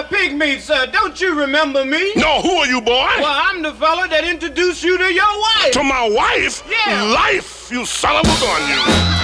Pigmeats, don't you remember me? No, who are you, boy? Well, I'm the fella that introduced you to your wife. To my wife? Yeah. Life, you son of a gun, you.